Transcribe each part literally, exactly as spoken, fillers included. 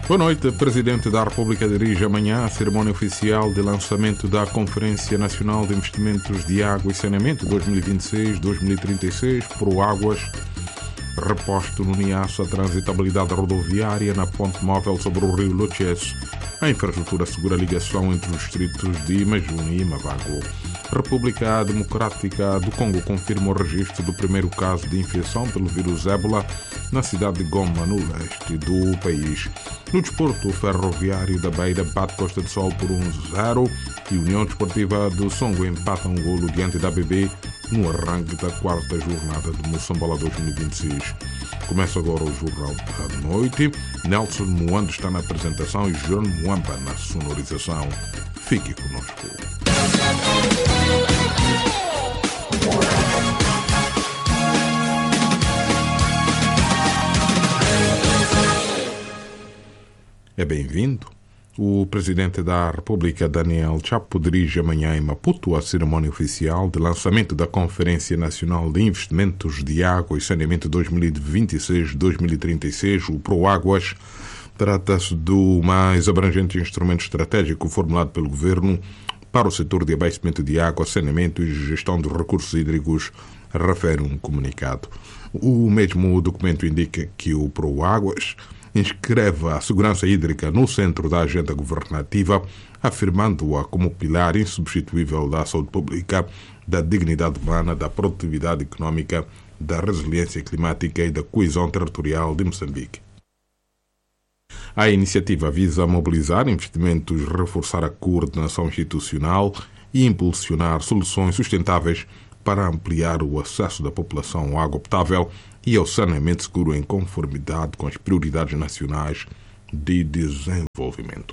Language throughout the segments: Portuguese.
Boa noite. O Presidente da República dirige amanhã a cerimónia oficial de lançamento da Conferência Nacional de Investimentos de Água e Saneamento dois mil e vinte e seis a dois mil e trinta e seis, Proáguas, reposto no Niassa a transitabilidade rodoviária na ponte móvel sobre o rio Luches. A infraestrutura segura a ligação entre os distritos de Imajuni e Mavago. República Democrática do Congo confirma o registro do primeiro caso de infecção pelo vírus ébola na cidade de Goma, no leste do país. No desporto, o Ferroviário da Beira bate Costa de Sol por um zero e União Desportiva do Songo empata um golo diante da A B B no arranque da quarta jornada do Moçambola dois mil e vinte e seis. Começa agora o Jornal da Noite. Nelson Moando está na apresentação e João Moamba na sonorização. Fique conosco. É bem-vindo. O Presidente da República, Daniel Chapo, dirige amanhã em Maputo a cerimónia oficial de lançamento da Conferência Nacional de Investimentos de Água e Saneamento dois mil e vinte e seis a dois mil e trinta e seis, o Proáguas. Trata-se do mais abrangente instrumento estratégico formulado pelo Governo para o setor de abastecimento de água, saneamento e gestão dos recursos hídricos, refere um comunicado. O mesmo documento indica que o Proáguas inscreve a segurança hídrica no centro da agenda governativa, afirmando-a como pilar insubstituível da saúde pública, da dignidade humana, da produtividade económica, da resiliência climática e da coesão territorial de Moçambique. A iniciativa visa mobilizar investimentos, reforçar a coordenação institucional e impulsionar soluções sustentáveis para ampliar o acesso da população à água potável e ao saneamento seguro em conformidade com as prioridades nacionais de desenvolvimento.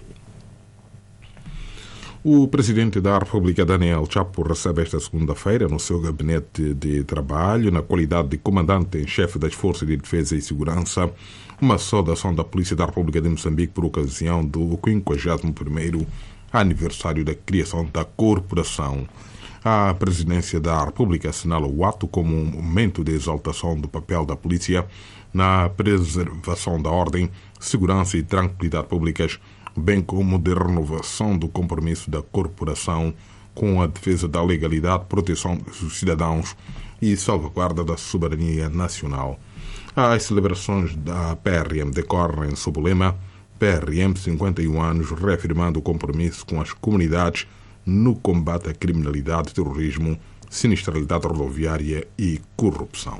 O Presidente da República, Daniel Chapo, recebe esta segunda-feira no seu gabinete de trabalho, na qualidade de comandante em chefe das Forças de Defesa e Segurança, uma saudação da Polícia da República de Moçambique por ocasião do quinquagésimo primeiro aniversário da criação da corporação. A Presidência da República assinala o ato como um momento de exaltação do papel da polícia na preservação da ordem, segurança e tranquilidade públicas, bem como de renovação do compromisso da corporação com a defesa da legalidade, proteção dos cidadãos e salvaguarda da soberania nacional. As celebrações da P R M decorrem sob o lema P R M cinquenta e um anos, reafirmando o compromisso com as comunidades no combate à criminalidade, terrorismo, sinistralidade rodoviária e corrupção.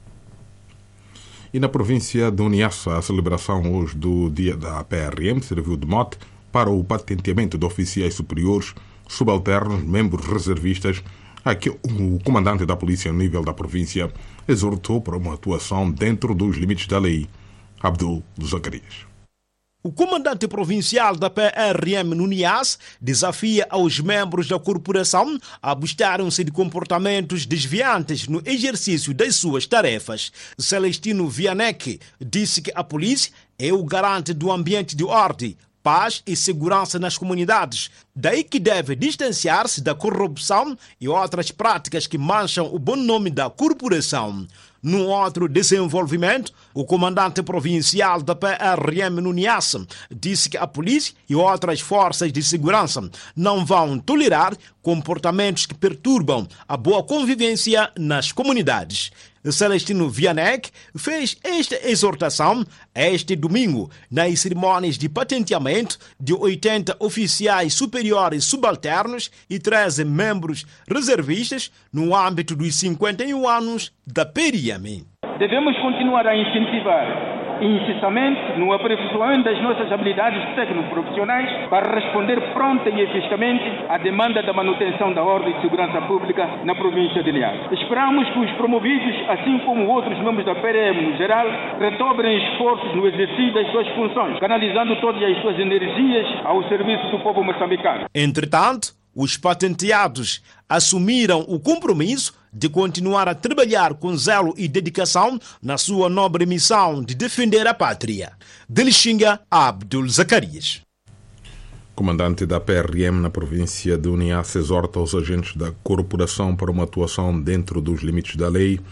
E na província de Niassa, a celebração hoje do Dia da P R M serviu de mote para o patenteamento de oficiais superiores, subalternos, membros reservistas, a que o comandante da polícia no nível da província exortou para uma atuação dentro dos limites da lei. Abdul Zacarias. O comandante provincial da P R M no Niassa desafia aos membros da corporação a abustarem-se de comportamentos desviantes no exercício das suas tarefas. Celestino Vianec disse que a polícia é o garante do ambiente de ordem, paz e segurança nas comunidades. Daí que deve distanciar-se da corrupção e outras práticas que mancham o bom nome da corporação. Num outro desenvolvimento, o comandante provincial da P R M no Niassa disse que a polícia e outras forças de segurança não vão tolerar comportamentos que perturbam a boa convivência nas comunidades. Celestino Vianec fez esta exortação este domingo nas cerimônias de patenteamento de oitenta oficiais superiores subalternos e treze membros reservistas no âmbito dos cinquenta e um anos da P R M. Devemos continuar a incentivar incessantemente no aperfeiçoamento das nossas habilidades técnico-profissionais para responder pronta e eficazmente à demanda da manutenção da ordem e segurança pública na província de Niassa. Esperamos que os promovidos, assim como outros membros da P R M no geral, redobrem esforços no exercício das suas funções, canalizando todas as suas energias ao serviço do povo moçambicano. Entretanto, os patenteados assumiram o compromisso de continuar a trabalhar com zelo e dedicação na sua nobre missão de defender a pátria. De Lixinga, Abdul Zacarias. Comandante da P R M na província de Niassa exorta os agentes da corporação para uma atuação dentro dos limites da lei.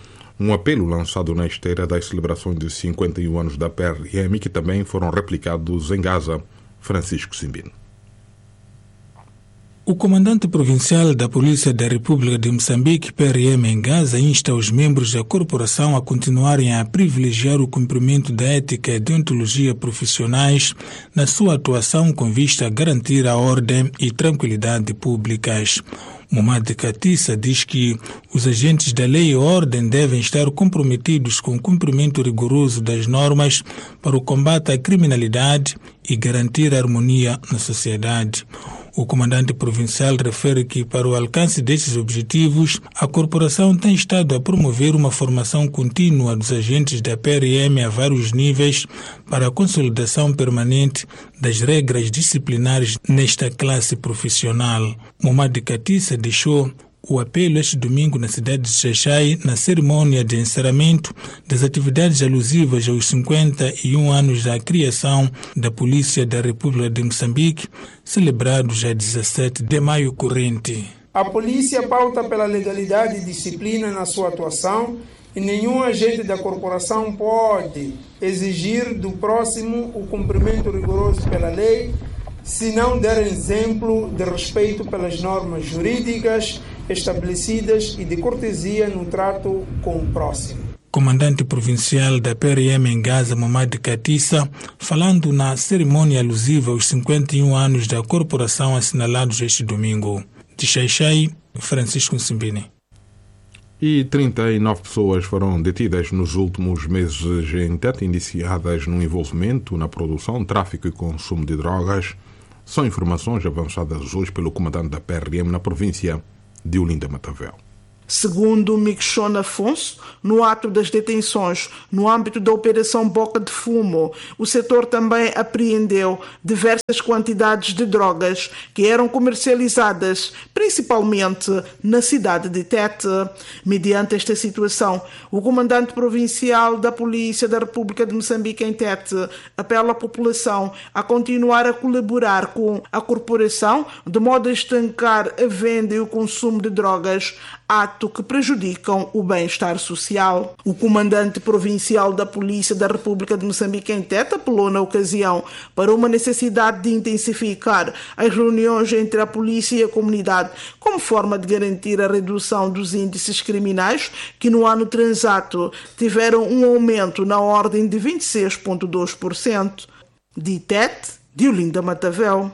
Um apelo lançado na esteira das celebrações de cinquenta e um anos da P R M, que também foram replicados em Gaza. Francisco Simbino. O comandante provincial da Polícia da República de Moçambique, P R M, em Gaza, insta os membros da corporação a continuarem a privilegiar o cumprimento da ética e deontologia profissionais na sua atuação com vista a garantir a ordem e tranquilidade públicas. Momad Katissa diz que os agentes da lei e ordem devem estar comprometidos com o cumprimento rigoroso das normas para o combate à criminalidade e garantir a harmonia na sociedade. O comandante provincial refere que, para o alcance destes objetivos, a corporação tem estado a promover uma formação contínua dos agentes da P R M a vários níveis para a consolidação permanente das regras disciplinares nesta classe profissional. Momad Katissa deixou o apelo este domingo na cidade de Xaixai, na cerimônia de encerramento das atividades alusivas aos cinquenta e um anos da criação da Polícia da República de Moçambique, celebrados a dezessete de maio corrente. A polícia pauta pela legalidade e disciplina na sua atuação e nenhum agente da corporação pode exigir do próximo o cumprimento rigoroso pela lei, se não der exemplo de respeito pelas normas jurídicas estabelecidas e de cortesia no trato com o próximo. Comandante provincial da P R M em Gaza, Momad Katissa, falando na cerimônia alusiva aos cinquenta e um anos da corporação assinalados este domingo. De Xaixai, Francisco Simbini. E trinta e nove pessoas foram detidas nos últimos meses em Tete, indiciadas no envolvimento na produção, tráfico e consumo de drogas. São informações avançadas hoje pelo comandante da P R M na província de Olinda Matavel. Segundo Miquelson Afonso, no ato das detenções no âmbito da Operação Boca de Fumo, o setor também apreendeu diversas quantidades de drogas que eram comercializadas principalmente na cidade de Tete. Mediante esta situação, o comandante provincial da Polícia da República de Moçambique em Tete apela à população a continuar a colaborar com a corporação de modo a estancar a venda e o consumo de drogas, ato que prejudicam o bem-estar social. O comandante provincial da Polícia da República de Moçambique em Tete apelou na ocasião para uma necessidade de intensificar as reuniões entre a polícia e a comunidade como forma de garantir a redução dos índices criminais que no ano transato tiveram um aumento na ordem de vinte e seis vírgula dois por cento. De Tete, de Olinda Matavel.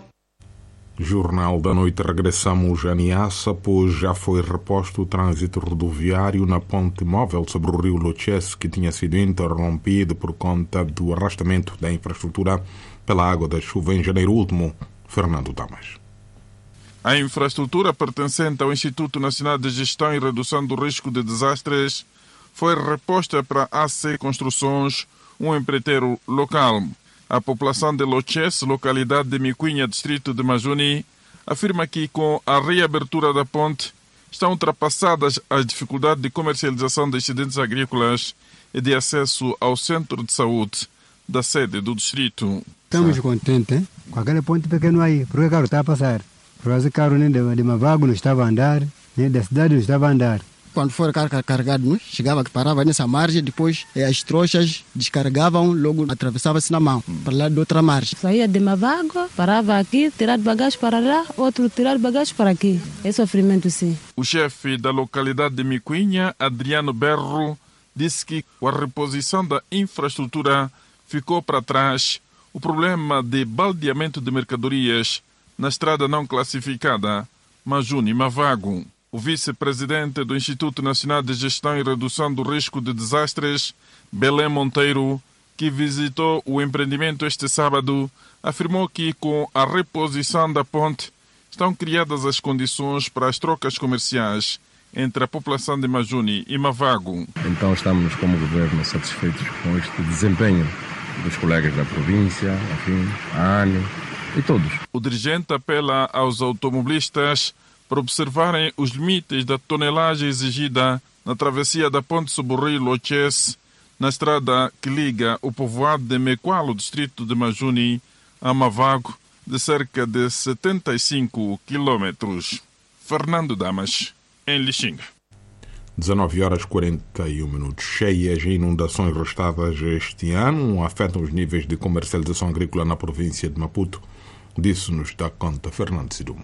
Jornal da Noite, regressamos a Niassa, pois já foi reposto o trânsito rodoviário na ponte móvel sobre o rio Loches, que tinha sido interrompido por conta do arrastamento da infraestrutura pela água da chuva em janeiro último. Fernando Damas. A infraestrutura pertencente ao Instituto Nacional de Gestão e Redução do Risco de Desastres foi reposta para A C Construções, um empreiteiro local. A população de Loches, localidade de Miquinha, distrito de Majuni, afirma que com a reabertura da ponte estão ultrapassadas as dificuldades de comercialização de excedentes agrícolas e de acesso ao centro de saúde da sede do distrito. Estamos contentes, hein? Com aquele ponte pequeno aí, porque o carro está a passar. Por causa do carro nem de, de Mavago não estava a andar, nem da cidade não estava a andar. Quando for carga carregado, chegava que parava nessa margem, depois as trouxas descarregavam, logo atravessava-se na mão, para lá de outra margem. Saía de Mavago, parava aqui, tirar de bagagem para lá, outro tirar de bagagem para aqui. É sofrimento, sim. O chefe da localidade de Miquinha, Adriano Berro, disse que com a reposição da infraestrutura ficou para trás o problema de baldeamento de mercadorias na estrada não classificada Majuni-Mavago. O vice-presidente do Instituto Nacional de Gestão e Redução do Risco de Desastres, Belém Monteiro, que visitou o empreendimento este sábado, afirmou que com a reposição da ponte estão criadas as condições para as trocas comerciais entre a população de Majuni e Mavago. Então estamos como governo satisfeitos com este desempenho dos colegas da província, enfim, a ANI e todos. O dirigente apela aos automobilistas para observarem os limites da tonelagem exigida na travessia da ponte sobre o rio Loches, na estrada que liga o povoado de Mequalo, distrito de Majuni, a Mavago, de cerca de setenta e cinco quilômetros. Fernando Damas, em Lixinga. dezanove horas e quarenta e um minutos. Cheias e inundações registradas este ano afetam os níveis de comercialização agrícola na província de Maputo. Disso-nos dá conta Fernando Sidumo.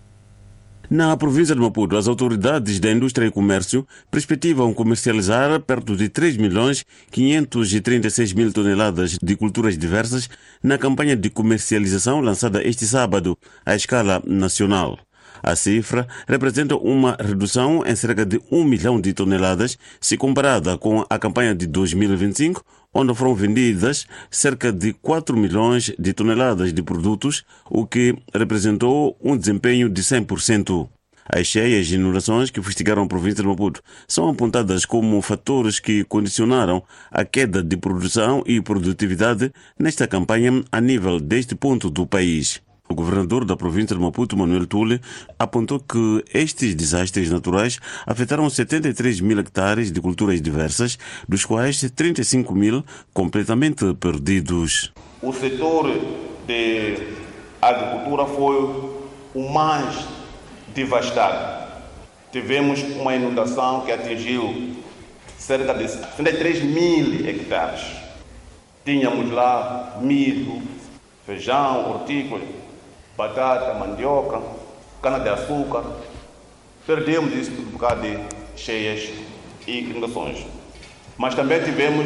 Na província de Maputo, as autoridades da indústria e comércio perspectivam comercializar perto de três milhões quinhentos e trinta e seis mil toneladas de culturas diversas na campanha de comercialização lançada este sábado à escala nacional. A cifra representa uma redução em cerca de um milhão de toneladas se comparada com a campanha de dois mil e vinte e cinco, onde foram vendidas cerca de quatro milhões de toneladas de produtos, o que representou um desempenho de cem por cento. As cheias e inundações que fustigaram a província de Maputo são apontadas como fatores que condicionaram a queda de produção e produtividade nesta campanha a nível deste ponto do país. O governador da província de Maputo, Manuel Tule, apontou que estes desastres naturais afetaram setenta e três mil hectares de culturas diversas, dos quais trinta e cinco mil completamente perdidos. O setor de agricultura foi o mais devastado. Tivemos uma inundação que atingiu cerca de setenta e três mil hectares. Tínhamos lá milho, feijão, hortícola, batata, mandioca, cana-de-açúcar. Perdemos isso por causa de cheias e inundações. Mas também tivemos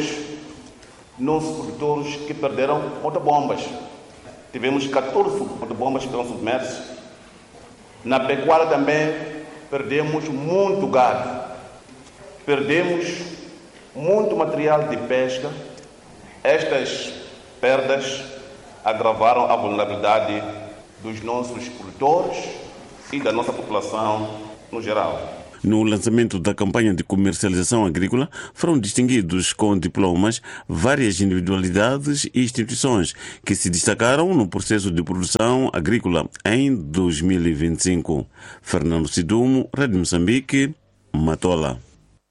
nossos produtores que perderam motobombas. Tivemos catorze motobombas que foram submersas. Na pecuária também perdemos muito gado. Perdemos muito material de pesca. Estas perdas agravaram a vulnerabilidade dos nossos produtores e da nossa população no geral. No lançamento da campanha de comercialização agrícola, foram distinguidos com diplomas várias individualidades e instituições que se destacaram no processo de produção agrícola em dois mil e vinte e cinco. Fernando Sidumo, Rádio Moçambique, Matola.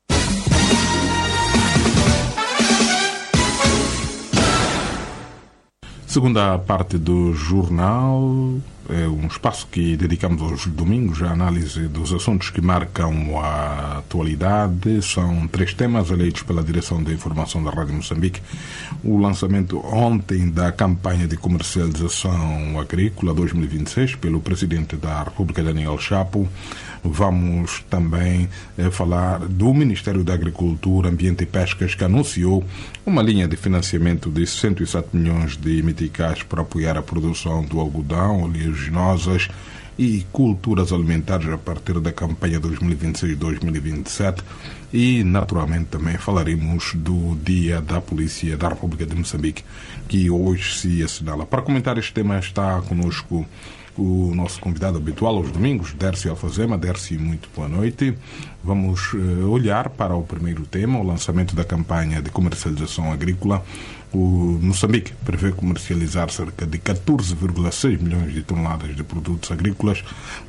Segunda parte do jornal é um espaço que dedicamos aos domingos à análise dos assuntos que marcam a atualidade. São três temas eleitos pela Direção da Informação da Rádio Moçambique. O lançamento ontem da campanha de comercialização agrícola dois mil e vinte e seis pelo Presidente da República, Daniel Chapo. Vamos também eh, falar do Ministério da Agricultura, Ambiente e Pescas, que anunciou uma linha de financiamento de cento e sete milhões de meticais para apoiar a produção do algodão, oleaginosas e culturas alimentares a partir da campanha dois mil e vinte e seis dois mil e vinte e sete. E, naturalmente, também falaremos do Dia da Polícia da República de Moçambique, que hoje se assinala. Para comentar este tema está conosco o nosso convidado habitual aos domingos, Dércio Alfazema. Dércio, muito boa noite. Vamos uh, olhar para o primeiro tema, o lançamento da campanha de comercialização agrícola. O Moçambique prevê comercializar cerca de catorze vírgula seis milhões de toneladas de produtos agrícolas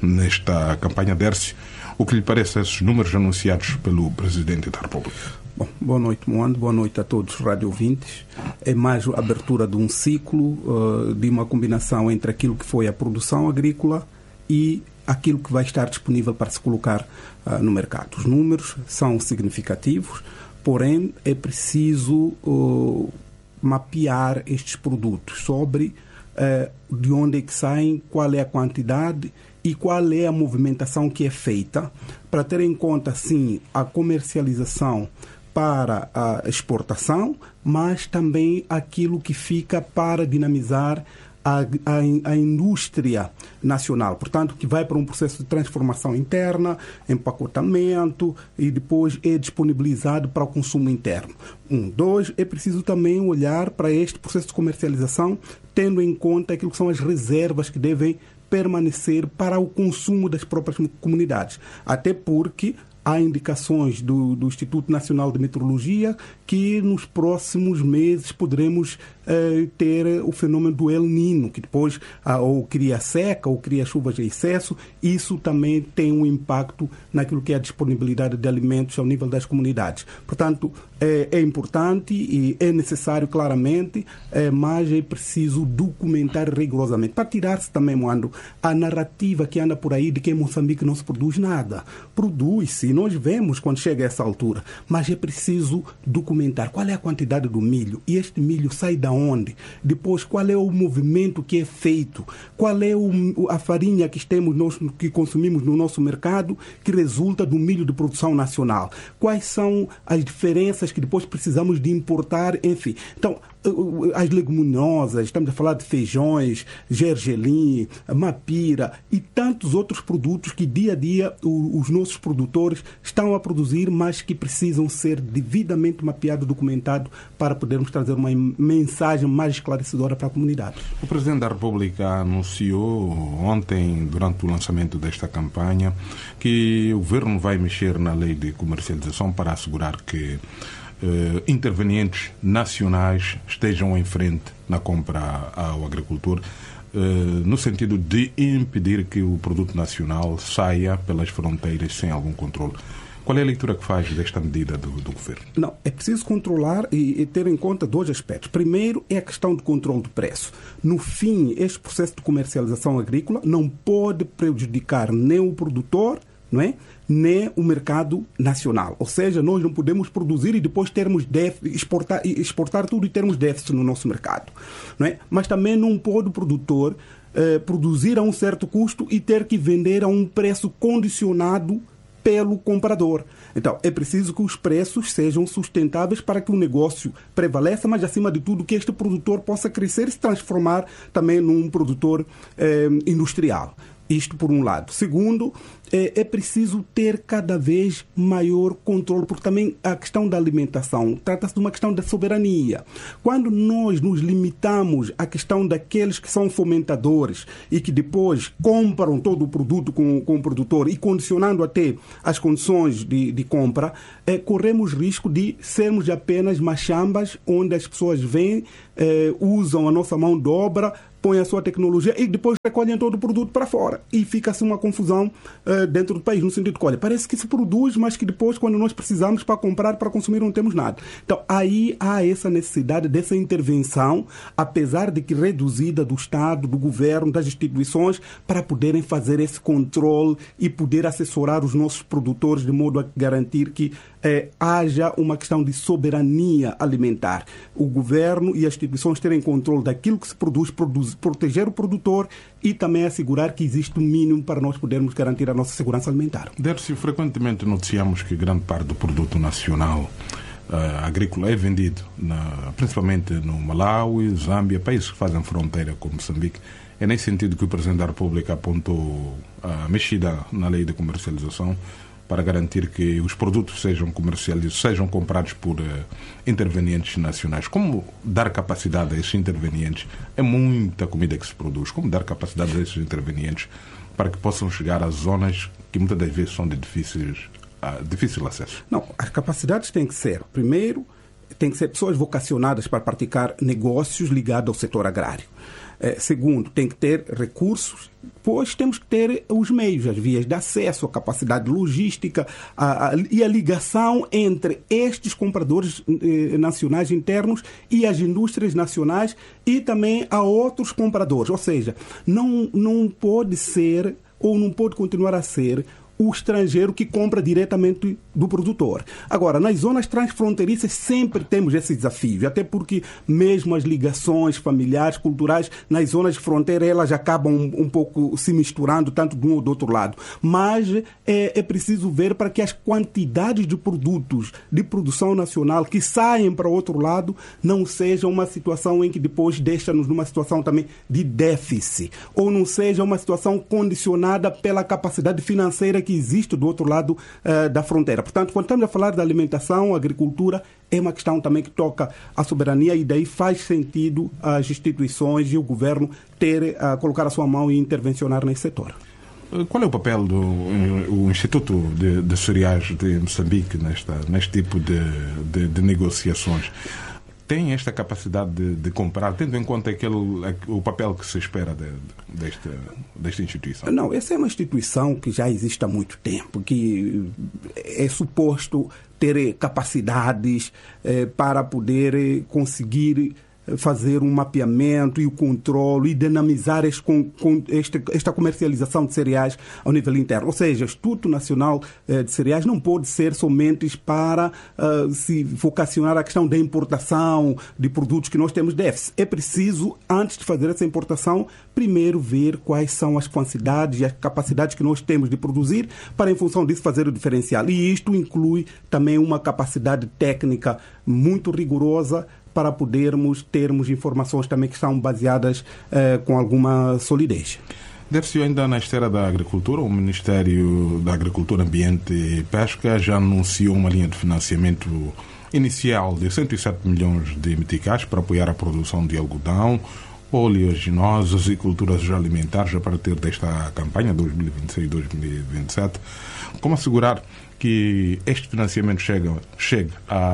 nesta campanha. Dércio, o que lhe parece esses números anunciados pelo Presidente da República? Bom, boa noite, Moando. Boa noite a todos os radio-ouvintes. É mais a abertura de um ciclo, uh, de uma combinação entre aquilo que foi a produção agrícola e aquilo que vai estar disponível para se colocar uh, no mercado. Os números são significativos, porém é preciso uh, mapear estes produtos sobre uh, de onde é que saem, qual é a quantidade e qual é a movimentação que é feita, para ter em conta, sim, a comercialização para a exportação, mas também aquilo que fica para dinamizar a, a, a indústria nacional. Portanto, que vai para um processo de transformação interna, empacotamento e depois é disponibilizado para o consumo interno. Um, dois, é preciso também olhar para este processo de comercialização, tendo em conta aquilo que são as reservas que devem permanecer para o consumo das próprias comunidades. Até porque há indicações do, do Instituto Nacional de Meteorologia que nos próximos meses poderemos eh, ter o fenômeno do El Niño, que depois ah, ou cria seca ou cria chuvas em excesso. Isso também tem um impacto naquilo que é a disponibilidade de alimentos ao nível das comunidades. Portanto, é, é importante e é necessário claramente, é, mas é preciso documentar rigorosamente para tirar-se também, Moando, a narrativa que anda por aí de que em Moçambique não se produz nada. Produz-se, nós vemos quando chega a essa altura, mas é preciso documentar qual é a quantidade do milho e este milho sai da onde, depois qual é o movimento que é feito, qual é o, a farinha que temos nós, que consumimos no nosso mercado, que resulta do milho de produção nacional, quais são as diferenças que depois precisamos de importar, enfim. Então, as leguminosas, estamos a falar de feijões, gergelim, mapira e tantos outros produtos que dia a dia os nossos produtores estão a produzir, mas que precisam ser devidamente mapeados, documentados, para podermos trazer uma mensagem mais esclarecedora para a comunidade. O Presidente da República anunciou ontem, durante o lançamento desta campanha, que o Governo vai mexer na lei de comercialização para assegurar que Uh, intervenientes nacionais estejam em frente na compra ao agricultor, uh, no sentido de impedir que o produto nacional saia pelas fronteiras sem algum controle. Qual é a leitura que faz desta medida do, do Governo? Não, é preciso controlar e, e ter em conta dois aspectos. Primeiro é a questão do controle do preço. No fim, este processo de comercialização agrícola não pode prejudicar nem o produtor, não é? Nem o mercado nacional. Ou seja, nós não podemos produzir e depois termos déficit, exportar, exportar tudo e termos déficit no nosso mercado. Não é? Mas também não pode o produtor eh, produzir a um certo custo e ter que vender a um preço condicionado pelo comprador. Então, é preciso que os preços sejam sustentáveis para que o negócio prevaleça, mas, acima de tudo, que este produtor possa crescer e se transformar também num produtor eh, industrial. Isto por um lado. Segundo, é, é preciso ter cada vez maior controle, porque também a questão da alimentação trata-se de uma questão da soberania. Quando nós nos limitamos à questão daqueles que são fomentadores e que depois compram todo o produto com, com o produtor e condicionando até as condições de, de compra, é, corremos risco de sermos apenas machambas onde as pessoas vêm, é, usam a nossa mão de obra, põem a sua tecnologia e depois recolhem todo o produto para fora. E fica-se uma confusão uh, dentro do país, no sentido de que, olha, parece que se produz, mas que depois, quando nós precisamos para comprar, para consumir, não temos nada. Então, aí há essa necessidade dessa intervenção, apesar de que reduzida do Estado, do governo, das instituições, para poderem fazer esse controle e poder assessorar os nossos produtores de modo a garantir que eh, haja uma questão de soberania alimentar. O governo e as instituições terem controle daquilo que se produz, produz proteger o produtor e também assegurar que existe um mínimo para nós podermos garantir a nossa segurança alimentar. Dércio, frequentemente noticiamos que grande parte do produto nacional uh, agrícola é vendido, na, principalmente no Malawi, Zâmbia, países que fazem fronteira com Moçambique. É nesse sentido que o Presidente da República apontou a mexida na lei de comercialização para garantir que os produtos sejam comercializados, sejam comprados por uh, intervenientes nacionais. Como dar capacidade a esses intervenientes? É muita comida que se produz. Como dar capacidade a esses intervenientes para que possam chegar a zonas que muitas das vezes são de difíceis, uh, difícil acesso? Não, as capacidades têm que ser, primeiro, tem que ser pessoas vocacionadas para praticar negócios ligados ao setor agrário. É, segundo, tem que ter recursos, pois temos que ter os meios, as vias de acesso, a capacidade logística a, a, e a ligação entre estes compradores eh, nacionais internos e as indústrias nacionais e também a outros compradores. Ou seja, não, não pode ser ou não pode continuar a ser o estrangeiro que compra diretamente do produtor. Agora, nas zonas transfronteiriças sempre temos esse desafio, até porque mesmo as ligações familiares, culturais, nas zonas de fronteira, elas acabam um, um pouco se misturando, tanto de um ou do outro lado. Mas é, é preciso ver para que as quantidades de produtos de produção nacional que saem para o outro lado não sejam uma situação em que depois deixa-nos numa situação também de déficit, ou não seja uma situação condicionada pela capacidade financeira que existe do outro lado uh, da fronteira. Portanto, quando estamos a falar da alimentação, agricultura, é uma questão também que toca a soberania e daí faz sentido as instituições e o governo ter, uh, colocar a sua mão e intervencionar nesse setor. Qual é o papel do o Instituto de, de Cereais de Moçambique nesta, neste tipo de, de, de negociações? tem esta capacidade de, de comprar, tendo em conta aquele, o papel que se espera de, de, desta, desta instituição? Não, essa é uma instituição que já existe há muito tempo, que é suposto ter capacidades eh, para poder conseguir fazer um mapeamento e o controle e dinamizar este, com, este, esta comercialização de cereais ao nível interno. Ou seja, o Instituto Nacional eh, de Cereais não pode ser somente para uh, se vocacionar à questão da importação de produtos que nós temos déficit. É preciso, antes de fazer essa importação, primeiro ver quais são as quantidades e as capacidades que nós temos de produzir para, em função disso, fazer o diferencial. E isto inclui também uma capacidade técnica muito rigorosa para podermos termos informações também que são baseadas eh, com alguma solidez. Deve-se ainda na esteira da agricultura, o Ministério da Agricultura, Ambiente e Pesca já anunciou uma linha de financiamento inicial de cento e sete milhões de meticais para apoiar a produção de algodão, oleaginosas e culturas alimentares a partir desta campanha dois mil e vinte e seis dois mil e vinte e sete. Como assegurar que este financiamento chegue, chegue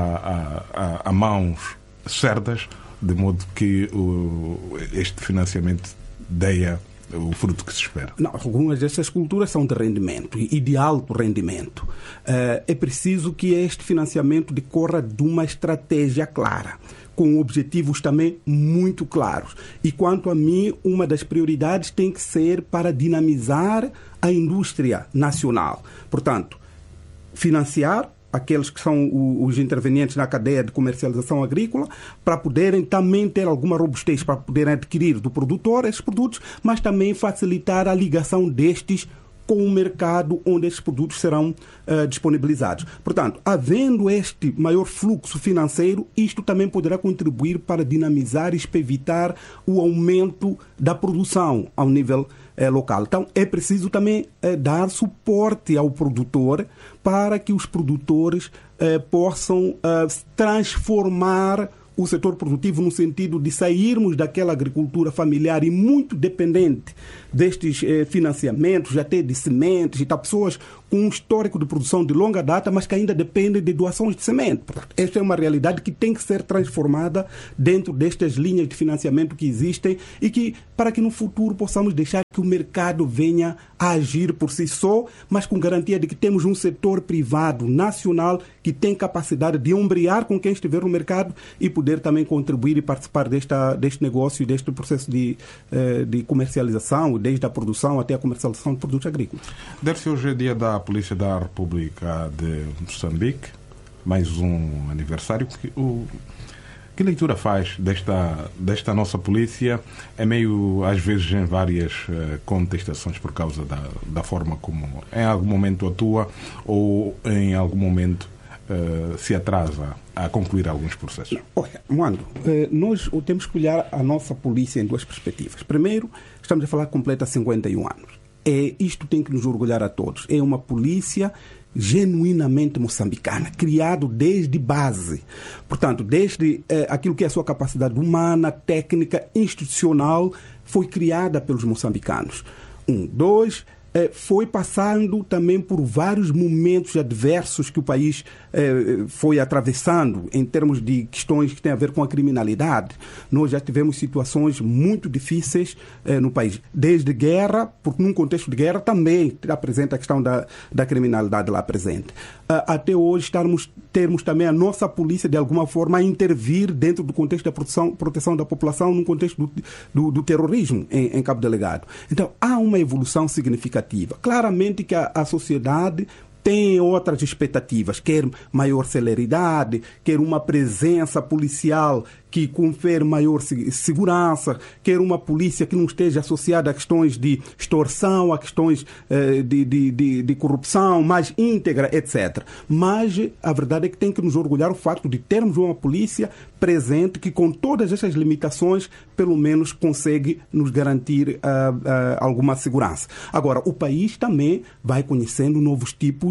a, a, a mãos certas, de modo que o, este financiamento dê o fruto que se espera? Não, algumas dessas culturas são de rendimento e de alto rendimento. Uh, é preciso que este financiamento decorra de uma estratégia clara, com objetivos também muito claros. E quanto a mim, uma das prioridades tem que ser para dinamizar a indústria nacional. Portanto, financiar aqueles que são os intervenientes na cadeia de comercialização agrícola, para poderem também ter alguma robustez, para poderem adquirir do produtor esses produtos, mas também facilitar a ligação destes com o mercado onde esses produtos serão uh, disponibilizados. Portanto, havendo este maior fluxo financeiro, isto também poderá contribuir para dinamizar e evitar o aumento da produção ao nível eh, local. Então, é preciso também eh, dar suporte ao produtor para que os produtores eh, possam eh, transformar o setor produtivo no sentido de sairmos daquela agricultura familiar e muito dependente destes eh, financiamentos, até de sementes e tal, pessoas com um histórico de produção de longa data, mas que ainda dependem de doações de semente. Portanto, esta é uma realidade que tem que ser transformada dentro destas linhas de financiamento que existem e que, para que no futuro possamos deixar que o mercado venha a agir por si só, mas com garantia de que temos um setor privado nacional que tem capacidade de ombrear com quem estiver no mercado e poder também contribuir e participar desta, deste negócio e deste processo de, de comercialização, desde a produção até a comercialização de produtos agrícolas. Deve-se hoje é dia da Polícia da República de Moçambique, mais um aniversário. Que, o, que leitura faz desta, desta nossa polícia? É meio, às vezes, em várias uh, contestações por causa da, da forma como em algum momento atua ou em algum momento uh, se atrasa a concluir alguns processos. Olha, Mando, eh, nós temos que olhar a nossa polícia em duas perspectivas. Primeiro, estamos a falar que completa cinquenta e um anos. É, isto tem que nos orgulhar a todos. É uma polícia genuinamente moçambicana, criado desde base. Portanto, desde eh, aquilo que é a sua capacidade humana, técnica, institucional, foi criada pelos moçambicanos. Um. Dois, eh, foi passando também por vários momentos adversos que o país eh, foi atravessando em termos de questões que têm a ver com a criminalidade. Nós já tivemos situações muito difíceis eh, no país, desde guerra, porque num contexto de guerra também apresenta a questão da, da criminalidade lá presente. Uh, até hoje estarmos, termos também a nossa polícia de alguma forma a intervir dentro do contexto da proteção, proteção da população, no contexto do, do, do terrorismo em, em Cabo Delgado. Então, há uma evolução significativa. Claramente que a, a sociedade tem outras expectativas, quer maior celeridade, quer uma presença policial que confere maior segurança, quer uma polícia que não esteja associada a questões de extorsão, a questões eh, de, de, de, de corrupção, mais íntegra, etcétera. Mas a verdade é que tem que nos orgulhar o facto de termos uma polícia presente que, com todas essas limitações, pelo menos consegue nos garantir uh, uh, alguma segurança. Agora, o país também vai conhecendo novos tipos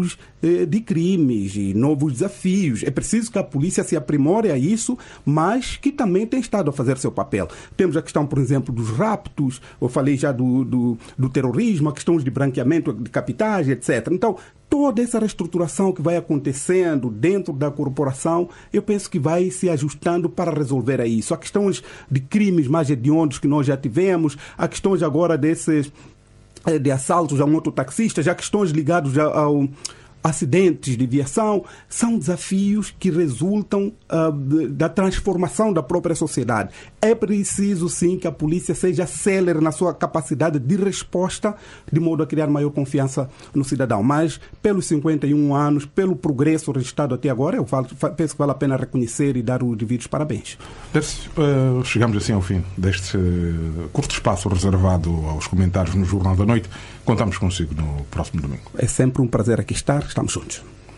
de crimes e novos desafios. É preciso que a polícia se aprimore a isso, mas que também tem estado a fazer seu papel. Temos a questão, por exemplo, dos raptos, eu falei já do, do, do terrorismo, a questões de branqueamento de capitais, etcétera. Então, toda essa reestruturação que vai acontecendo dentro da corporação, eu penso que vai se ajustando para resolver isso. Há questões de crimes mais hediondos que nós já tivemos, há questões agora desses de assaltos a mototaxistas, há questões ligadas ao acidentes de viação, são desafios que resultam uh, de, da transformação da própria sociedade. É preciso, sim, que a polícia seja célere na sua capacidade de resposta, de modo a criar maior confiança no cidadão. Mas, pelos cinquenta e um anos, pelo progresso registrado até agora, eu falo, penso que vale a pena reconhecer e dar os devidos parabéns. Uh, chegamos assim ao fim deste uh, curto espaço reservado aos comentários no Jornal da Noite. Contamos consigo no próximo domingo. É sempre um prazer aqui estar. Estamos juntos.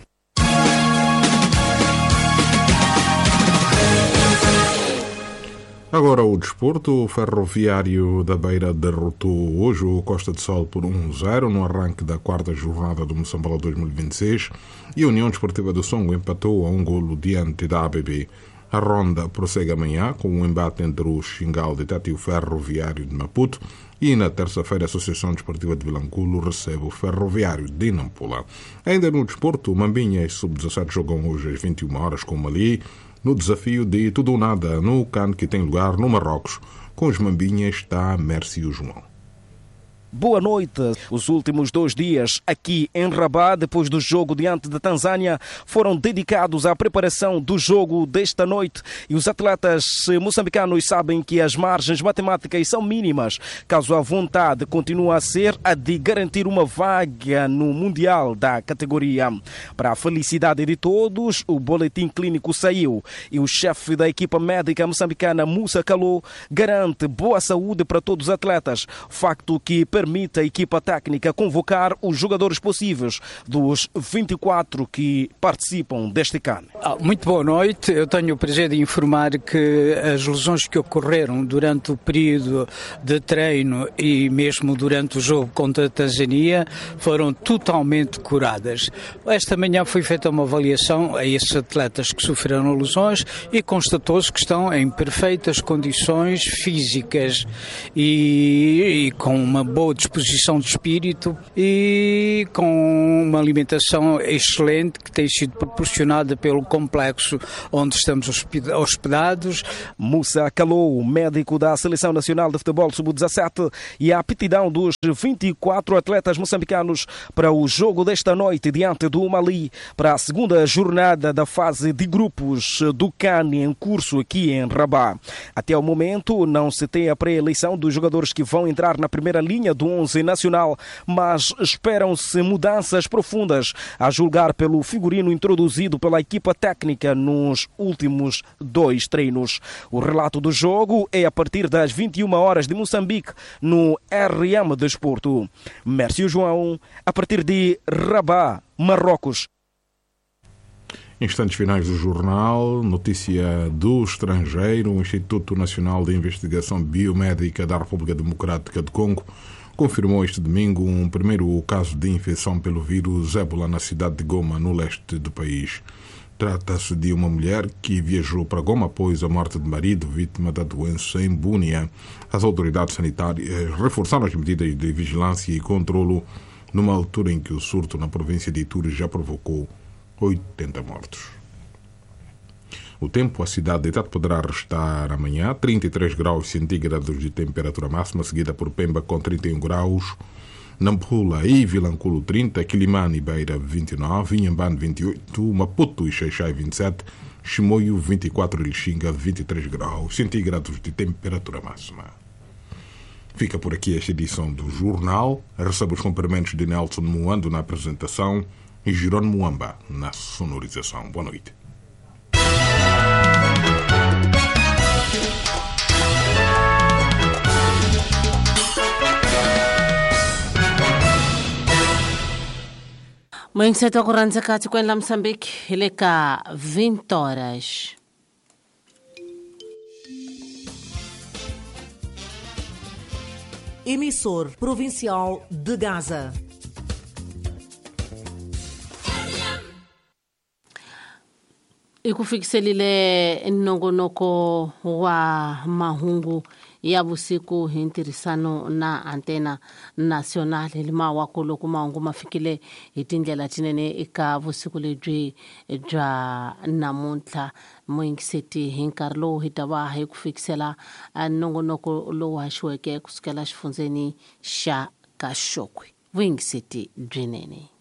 Agora o desporto. O Ferroviário da Beira derrotou hoje o Costa de Sol por um a zero no arranque da quarta jornada do Moçambola dois mil e vinte e seis e a União Desportiva do Songo empatou a um golo diante da A B B. A ronda prossegue amanhã com um embate entre o Xingal de Tati e o Ferroviário de Maputo e na terça-feira a Associação Desportiva de Vilanculo recebe o Ferroviário de Nampula. Ainda no desporto, o Mambinhas sub dezassete jogam hoje às vinte e uma horas com o Mali no desafio de tudo ou nada no CAN que tem lugar no Marrocos. Com os Mambinhas está Mércio João. Boa noite. Os últimos dois dias aqui em Rabat, depois do jogo diante da Tanzânia, foram dedicados à preparação do jogo desta noite e os atletas moçambicanos sabem que as margens matemáticas são mínimas, caso a vontade continue a ser a de garantir uma vaga no Mundial da categoria. Para a felicidade de todos, o boletim clínico saiu e o chefe da equipa médica moçambicana, Musa Kalou, garante boa saúde para todos os atletas, facto que permite a equipa técnica convocar os jogadores possíveis dos vinte e quatro que participam deste CAN. Ah, muito boa noite. Eu tenho o prazer de informar que as lesões que ocorreram durante o período de treino e mesmo durante o jogo contra a Tanzânia foram totalmente curadas. Esta manhã foi feita uma avaliação a esses atletas que sofreram lesões e constatou-se que estão em perfeitas condições físicas e, e com uma boa disposição de espírito e com uma alimentação excelente que tem sido proporcionada pelo complexo onde estamos hospedados. Musa Kalou, médico da Seleção Nacional de Futebol sub dezassete, e a aptidão dos vinte e quatro atletas moçambicanos para o jogo desta noite diante do Mali para a segunda jornada da fase de grupos do CAN em curso aqui em Rabat. Até o momento não se tem a pré-eleição dos jogadores que vão entrar na primeira linha do onze nacional, mas esperam-se mudanças profundas, a julgar pelo figurino introduzido pela equipa técnica nos últimos dois treinos. O relato do jogo é a partir das vinte e uma horas de Moçambique, no R M Desporto. Mércio João, a partir de Rabat, Marrocos. Instantes finais do jornal, notícia do estrangeiro. O Instituto Nacional de Investigação Biomédica da República Democrática do Congo confirmou este domingo um primeiro caso de infecção pelo vírus ébola na cidade de Goma, no leste do país. Trata-se de uma mulher que viajou para Goma após a morte de marido, vítima da doença em Bunia. As autoridades sanitárias reforçaram as medidas de vigilância e controlo numa altura em que o surto na província de Ituri já provocou oitenta mortos. O tempo, a cidade de Tete poderá restar amanhã trinta e três graus centígrados de temperatura máxima, seguida por Pemba com trinta e um graus, Nampula e Vilanculo trinta, Quilimane e Beira vinte e nove, Inhambane vinte e oito, Maputo e Xaixai vinte e sete, Chimoio vinte e quatro e Lixinga vinte e três graus centígrados de temperatura máxima. Fica por aqui esta edição do Jornal. Recebe os cumprimentos de Nelson Muando na apresentação e Jerônimo Muamba na sonorização. Boa noite. Muito cedo ocorrendo cá com em Moçambique, ele cá vinte horas. Emissor provincial de Gaza. ikufikiselile nongonoko wa mahungu ya busiku hintirisano na antena national lima wakolo kumaungu mafikile itindlela tinene ika busiku ledwe dra namuntla mwingiseti hinkarlo hitawa hikufikisela nongonoko lo washweke kusikela shifunzeni sha kashokwe mwingiseti drenene.